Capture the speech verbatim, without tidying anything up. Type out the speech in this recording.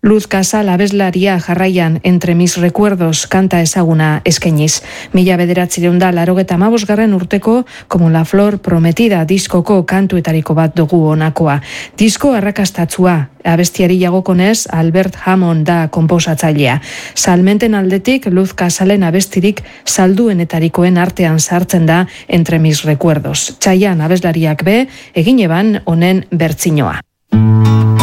Luz Casal abeslaria jarraian Entre mis recuerdos kanta ezaguna eskainiz. Mila bederatzireun da larogeta hamabosgarren urteko Como la flor prometida diskoko kantuetariko bat dugu honakoa. Disko arrakastatzua, abestiari jagokonez Albert Hammond da konposatzailea. Salmenten aldetik Luz Casalen abestirik salduenetarikoen artean sartzen da Entre mis recuerdos. Txaian abeslariak be, egin eban honen bertzinoa.